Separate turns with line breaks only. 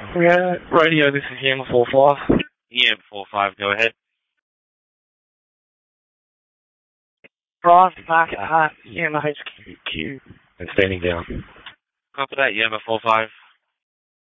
Yeah, radio, this is Yama 45.
Yeah, 45, go ahead.
Drive back at Yama HQ and standing down.
Copy that, Yama 45.